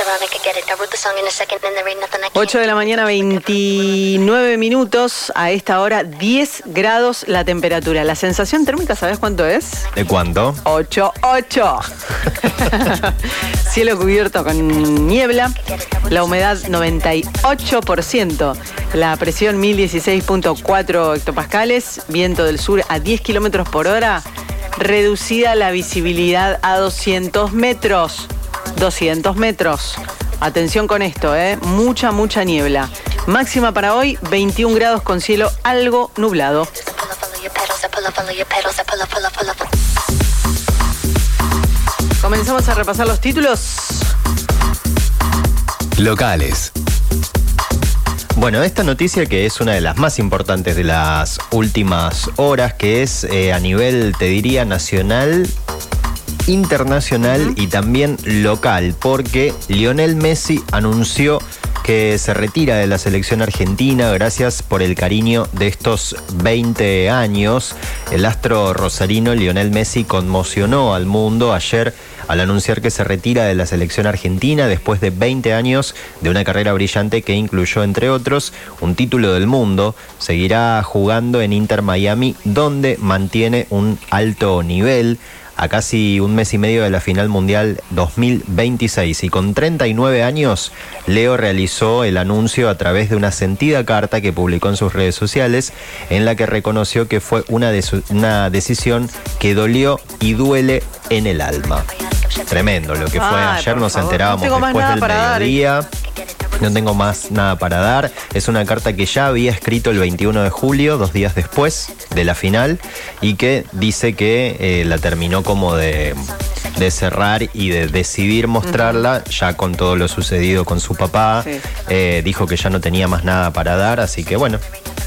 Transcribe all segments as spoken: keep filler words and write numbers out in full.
ocho de la mañana, veintinueve minutos. A esta hora, diez grados la temperatura. La sensación térmica, ¿sabes cuánto es? ¿De cuánto? ocho, ocho. Cielo cubierto con niebla. La humedad noventa y ocho por ciento. La presión mil dieciséis punto cuatro hectopascales. Viento del sur a diez kilómetros por hora. Reducida la visibilidad a doscientos metros. doscientos metros. Atención con esto, ¿eh? Mucha, mucha niebla. Máxima para hoy, veintiún grados con cielo algo nublado. Comenzamos a repasar los títulos locales. Bueno, esta noticia que es una de las más importantes de las últimas horas, que es eh, a nivel, te diría, nacional, internacional uh-huh. y también local, porque Lionel Messi anunció que se retira de la selección argentina gracias por el cariño de estos veinte años. El astro rosarino Lionel Messi conmocionó al mundo ayer al anunciar que se retira de la selección argentina después de veinte años de una carrera brillante que incluyó, entre otros, un título del mundo. Seguirá jugando en Inter Miami, donde mantiene un alto nivel. A casi un mes y medio de la final mundial dos mil veintiséis y con treinta y nueve años, Leo realizó el anuncio a través de una sentida carta que publicó en sus redes sociales, en la que reconoció que fue una, de su, una decisión que dolió y duele en el alma. Tremendo lo que fue. Ay, ayer nos favor. enterábamos no después del mediodía. Dar. No tengo más nada para dar. Es una carta que ya había escrito el veintiuno de julio, dos días después de la final, y que dice que eh, la terminó como de, de cerrar y de decidir mostrarla, uh-huh. ya con todo lo sucedido con su papá. Sí. Eh, dijo que ya no tenía más nada para dar, así que bueno,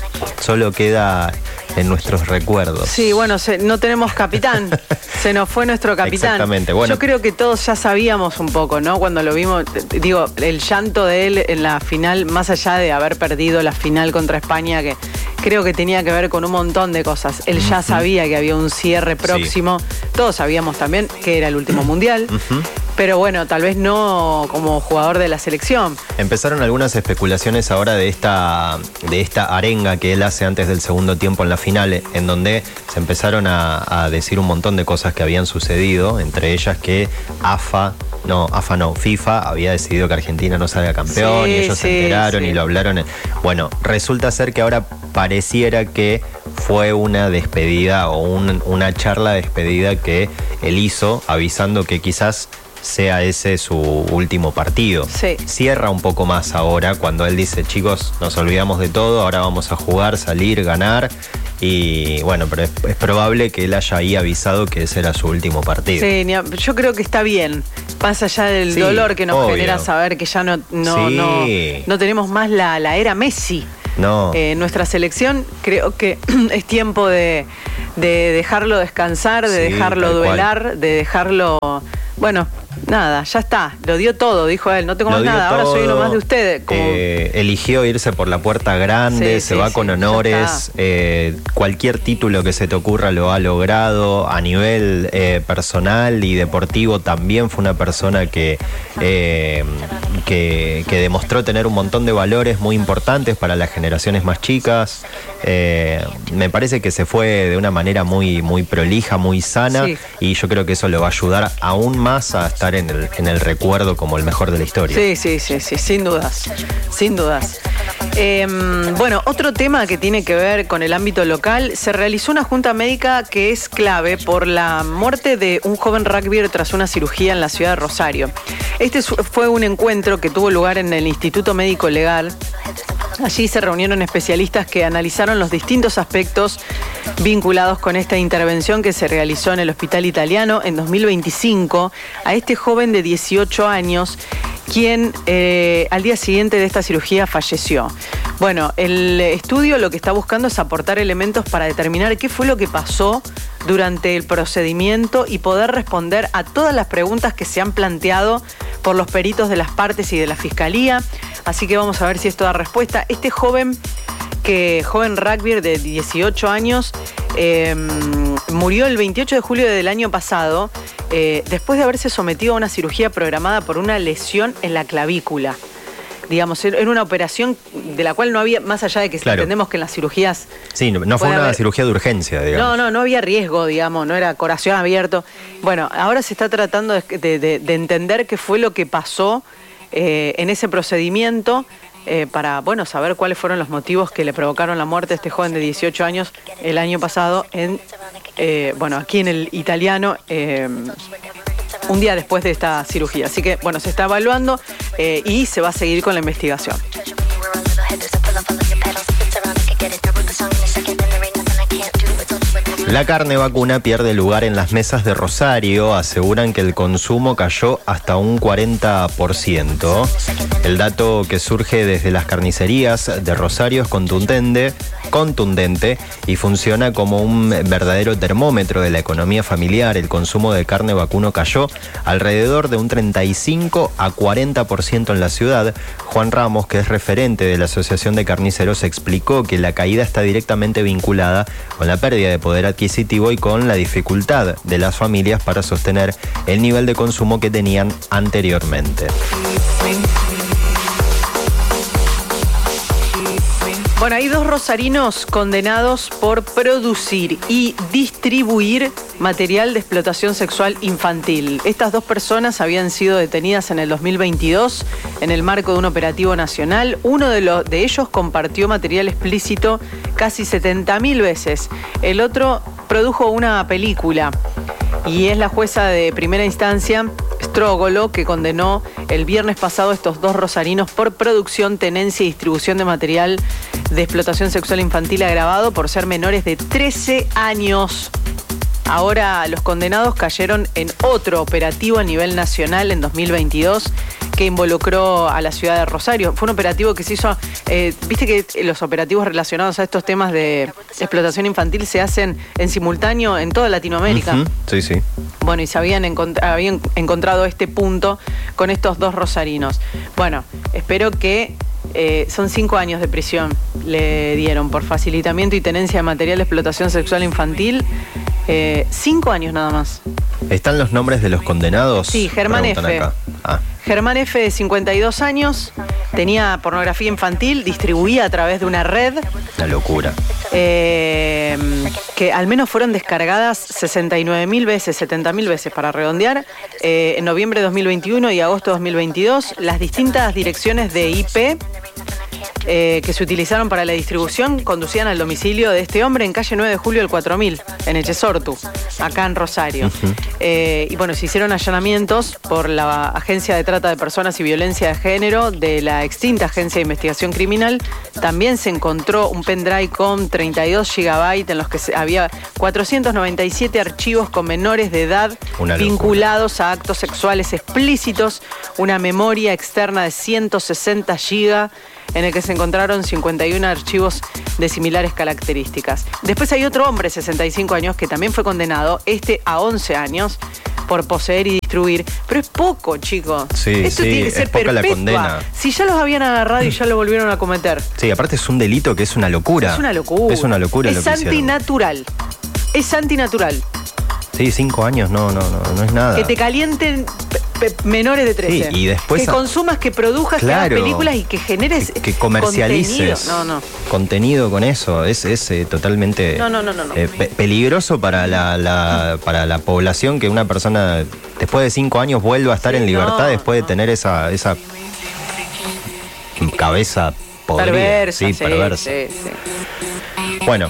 solo queda en nuestros recuerdos. Sí, bueno, se, no tenemos capitán. Se nos fue nuestro capitán. Exactamente, bueno. Yo creo que todos ya sabíamos un poco, ¿no? Cuando lo vimos, digo, el llanto de él en la final, más allá de haber perdido la final contra España, que creo que tenía que ver con un montón de cosas. Él ya uh-huh. sabía que había un cierre próximo. Sí. Todos sabíamos también que era el último mundial. Uh-huh. Pero bueno, tal vez no como jugador de la selección. Empezaron algunas especulaciones ahora de esta, de esta arenga que él hace antes del segundo tiempo en la final, en donde se empezaron a, a decir un montón de cosas que habían sucedido, entre ellas que AFA, no, AFA no, FIFA había decidido que Argentina no salga campeón, sí, y ellos sí, se enteraron sí. y lo hablaron. Bueno, resulta ser que ahora pareciera que fue una despedida o un, una charla de despedida que él hizo, avisando que quizás sea ese su último partido. Sí. Cierra un poco más ahora cuando él dice, chicos, nos olvidamos de todo, ahora vamos a jugar, salir, ganar. Y bueno, pero es, es probable que él haya ahí avisado que ese era su último partido. Sí, yo creo que está bien. Más allá del sí, dolor que nos obvio. genera saber que ya no, no, sí. no, no tenemos más la, la era Messi. No. Eh, nuestra selección, creo que es tiempo de, de dejarlo descansar, de sí, dejarlo duelar, cual. de dejarlo... Bueno, nada, ya está, lo dio todo, dijo él, no tengo más nada, todo, ahora soy uno más de ustedes. Como... Eh, eligió irse por la puerta grande, sí, se sí, va sí, con honores, eh, cualquier título que se te ocurra lo ha logrado, a nivel eh, personal y deportivo también fue una persona que, eh, que, que demostró tener un montón de valores muy importantes para las generaciones más chicas. Eh, me parece que se fue de una manera muy, muy prolija, muy sana, sí. y yo creo que eso lo va a ayudar aún más a estar en el, en el recuerdo como el mejor de la historia. Sí, sí, sí, sí, sin dudas, sin dudas. Eh, bueno, otro tema que tiene que ver con el ámbito local, se realizó una junta médica que es clave por la muerte de un joven rugbyer tras una cirugía en la ciudad de Rosario. Este fue un encuentro que tuvo lugar en el Instituto Médico Legal. Allí se reunieron especialistas que analizaron los distintos aspectos vinculados con esta intervención que se realizó en el Hospital Italiano en dos mil veinticinco a este joven de dieciocho años, quien eh, al día siguiente de esta cirugía falleció. Bueno, el estudio lo que está buscando es aportar elementos para determinar qué fue lo que pasó durante el procedimiento y poder responder a todas las preguntas que se han planteado por los peritos de las partes y de la Fiscalía. Así que vamos a ver si esto da respuesta. Este joven, que joven rugbyer de dieciocho años, eh, murió el veintiocho de julio del año pasado eh, después de haberse sometido a una cirugía programada por una lesión en la clavícula. Digamos, era una operación de la cual no había, más allá de que claro. entendemos que en las cirugías... Sí, no, no fue una haber, cirugía de urgencia, digamos. No, no, no había riesgo, digamos, no era corazón abierto. Bueno, ahora se está tratando de, de, de, de entender qué fue lo que pasó eh, en ese procedimiento eh, para, bueno, saber cuáles fueron los motivos que le provocaron la muerte a este joven de dieciocho años el año pasado en, eh, bueno, aquí en el Italiano... Eh, un día después de esta cirugía. Así que, bueno, se está evaluando eh, y se va a seguir con la investigación. La carne vacuna pierde lugar en las mesas de Rosario. Aseguran que el consumo cayó hasta un cuarenta por ciento. El dato que surge desde las carnicerías de Rosario es contundente, contundente y funciona como un verdadero termómetro de la economía familiar. El consumo de carne vacuno cayó alrededor de un treinta y cinco a cuarenta por ciento en la ciudad. Juan Ramos, que es referente de la Asociación de Carniceros, explicó que la caída está directamente vinculada con la pérdida de poder adquisitivo y con la dificultad de las familias para sostener el nivel de consumo que tenían anteriormente. Bueno, hay dos rosarinos condenados por producir y distribuir material de explotación sexual infantil. Estas dos personas habían sido detenidas en el dos mil veintidós en el marco de un operativo nacional. Uno de, los, de ellos compartió material explícito casi setenta mil veces. El otro produjo una película y es la jueza de primera instancia, Strógolo, que condenó el viernes pasado a estos dos rosarinos por producción, tenencia y distribución de material de explotación sexual infantil agravado por ser menores de trece años. Ahora los condenados cayeron en otro operativo a nivel nacional en dos mil veintidós que involucró a la ciudad de Rosario. Fue un operativo que se hizo, eh, viste que los operativos relacionados a estos temas de explotación infantil se hacen en simultáneo en toda Latinoamérica. Uh-huh. Sí, sí. Bueno, y se habían, encont- habían encontrado este punto con estos dos rosarinos. Bueno, espero que eh, son cinco años de prisión le dieron por facilitamiento y tenencia de material de explotación sexual infantil. Eh, cinco años nada más. ¿Están los nombres de los condenados? Sí, Germán F. Ah. Germán F, de cincuenta y dos años, tenía pornografía infantil, distribuía a través de una red. Una locura. Eh, que al menos fueron descargadas sesenta y nueve mil veces, setenta mil veces para redondear, eh, en noviembre de dos mil veintiuno y agosto de dos mil veintidós. Las distintas direcciones de I P eh, que se utilizaron para la distribución conducían al domicilio de este hombre en calle nueve de julio del cuatro mil, en Echesortu, acá en Rosario. Uh-huh. Eh, y bueno, se hicieron allanamientos por la Agencia de Trata de Personas y Violencia de Género de la extinta Agencia de Investigación Criminal. También se encontró un pendrive con treinta y dos gigabytes en los que había cuatrocientos noventa y siete archivos con menores de edad vinculados a actos sexuales explícitos, una memoria externa de ciento sesenta gigas en el que se encontraron cincuenta y uno archivos de similares características. Después hay otro hombre, sesenta y cinco años, que también fue condenado, este a once años, por poseer y distribuir. Pero es poco, chicos. Sí, Esto sí, tiene que ser es poca perpetua. La condena. Si ya los habían agarrado y ya lo volvieron a cometer. Sí, aparte es un delito que es una locura. Es una locura. Es una locura. Es lo que antinatural. Es antinatural. Sí, cinco años no, no, no, no es nada. Que te calienten pe- pe- menores de trece. Sí, y después... Que consumas, que produzas, claro, que hagas películas y que generes que, que comercialices contenido. No, no. contenido con eso. Es, es eh, totalmente no, no, no, no, no. Eh, pe- peligroso para la, la, para la población que una persona después de cinco años vuelva a estar sí, en libertad no, después no. de tener esa, esa cabeza podrida. Perversa, sí, sí, perversa. Sí, sí. Bueno.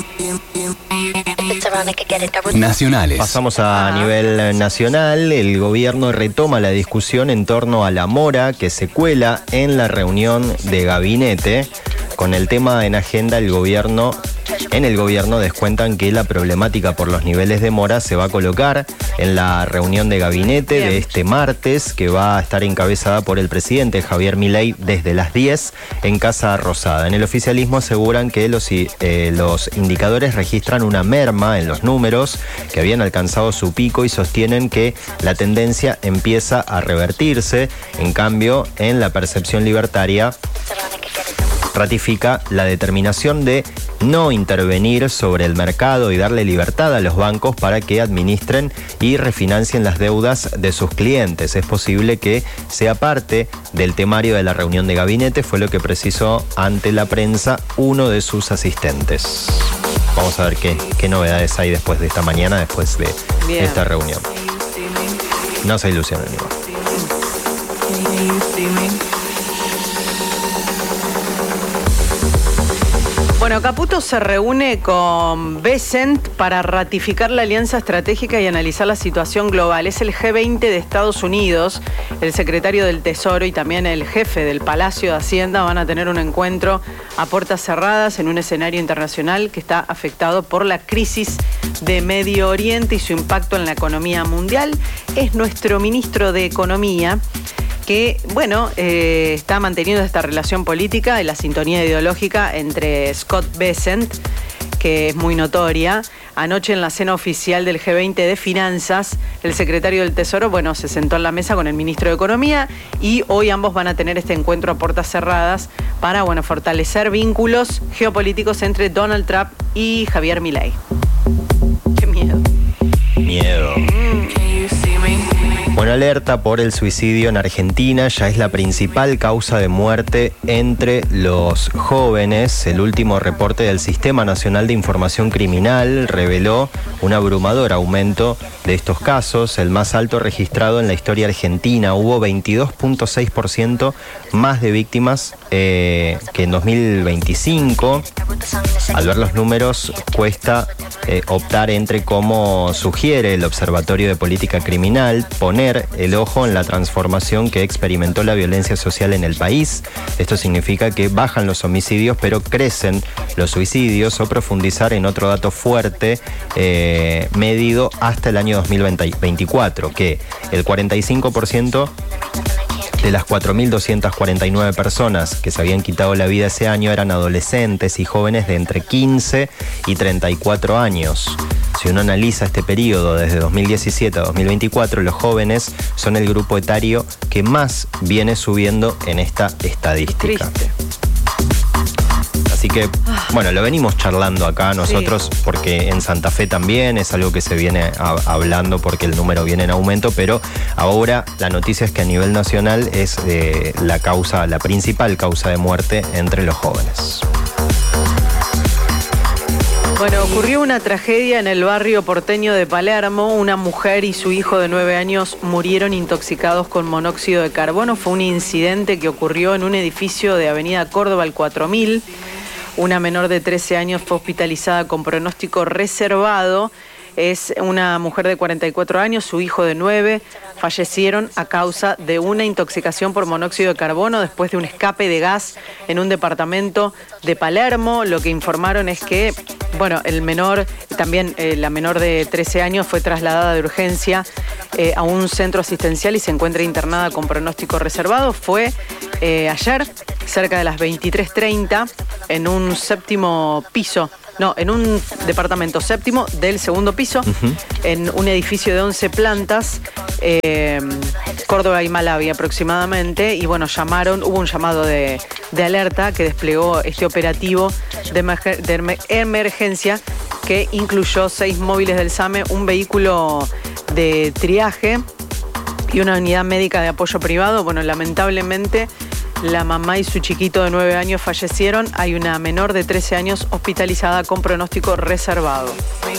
Nacionales. Pasamos a ah. nivel nacional. El gobierno retoma la discusión en torno a la mora que se cuela en la reunión de gabinete. Con el tema en agenda, el gobierno, en el gobierno descuentan que la problemática por los niveles de mora se va a colocar en la reunión de gabinete Bien. de este martes, que va a estar encabezada por el presidente Javier Milei desde las diez en Casa Rosada. En el oficialismo aseguran que los, eh, los indicadores registran una merma en los números que habían alcanzado su pico y sostienen que la tendencia empieza a revertirse. En cambio, en la percepción libertaria ratifica la determinación de no intervenir sobre el mercado y darle libertad a los bancos para que administren y refinancien las deudas de sus clientes. Es posible que sea parte del temario de la reunión de gabinete, fue lo que precisó ante la prensa uno de sus asistentes. Vamos a ver qué, qué novedades hay después de esta mañana, después de Bien. esta reunión. No se ilusionen, igual. Bueno, Caputo se reúne con Bessent para ratificar la alianza estratégica y analizar la situación global. Es el G veinte de Estados Unidos. El secretario del Tesoro y también el jefe del Palacio de Hacienda van a tener un encuentro a puertas cerradas en un escenario internacional que está afectado por la crisis de Medio Oriente y su impacto en la economía mundial. Es nuestro ministro de Economía que, bueno, eh, está manteniendo esta relación política y la sintonía ideológica entre Scott Bessent, que es muy notoria. Anoche en la cena oficial del G veinte de Finanzas, el secretario del Tesoro, bueno, se sentó en la mesa con el ministro de Economía y hoy ambos van a tener este encuentro a puertas cerradas para, bueno, fortalecer vínculos geopolíticos entre Donald Trump y Javier Milei. Qué miedo. Miedo. Bueno, alerta por el suicidio en Argentina, ya es la principal causa de muerte entre los jóvenes. El último reporte del Sistema Nacional de Información Criminal reveló un abrumador aumento de estos casos, el más alto registrado en la historia argentina. Hubo veintidós punto seis por ciento más de víctimas eh, que en dos mil veinticinco. Al ver los números, cuesta eh, optar entre, como sugiere el Observatorio de Política Criminal, poner el ojo en la transformación que experimentó la violencia social en el país. Esto significa que bajan los homicidios, pero crecen los suicidios, o profundizar en otro dato fuerte eh, medido hasta el año dos mil veinticuatro, que el cuarenta y cinco por ciento de las cuatro mil doscientas cuarenta y nueve personas que se habían quitado la vida ese año eran adolescentes y jóvenes de entre quince y treinta y cuatro años. Si uno analiza este periodo desde dos mil diecisiete a dos mil veinticuatro, los jóvenes son el grupo etario que más viene subiendo en esta estadística. Triste. Así que, bueno, lo venimos charlando acá nosotros, sí, porque en Santa Fe también es algo que se viene a, hablando porque el número viene en aumento, pero ahora la noticia es que a nivel nacional es eh, la causa, la principal causa de muerte entre los jóvenes. Bueno, ocurrió una tragedia en el barrio porteño de Palermo. Una mujer y su hijo de nueve años murieron intoxicados con monóxido de carbono. Fue un incidente que ocurrió en un edificio de Avenida Córdoba, al cuatro mil. Una menor de trece años fue hospitalizada con pronóstico reservado. Es una mujer de cuarenta y cuatro años, su hijo de nueve, fallecieron a causa de una intoxicación por monóxido de carbono después de un escape de gas en un departamento de Palermo. Lo que informaron es que, bueno, el menor, también eh, la menor de trece años fue trasladada de urgencia eh, a un centro asistencial y se encuentra internada con pronóstico reservado. Fue eh, ayer, cerca de las veintitrés treinta, en un séptimo piso. No, en un departamento séptimo del segundo piso, uh-huh, en un edificio de once plantas, eh, Córdoba y Malawi aproximadamente, y bueno, llamaron, hubo un llamado de, de alerta que desplegó este operativo de, emerg- de emer- emergencia que incluyó seis móviles del SAME, un vehículo de triaje y una unidad médica de apoyo privado. Bueno, lamentablemente la mamá y su chiquito de nueve años fallecieron. Hay una menor de trece años hospitalizada con pronóstico reservado.